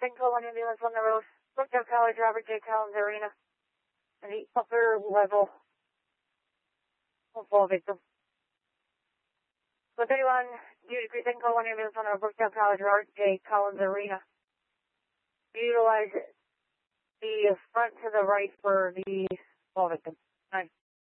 10 call 1 ambulance on the road. Brookdale College, Robert J. Collins Arena. And the upper level of fall victim. So 31, due to 10 call 1 ambulance on the road. Brookdale College, Robert J. Collins Arena. Utilize the front to the right for the fall victim. 9.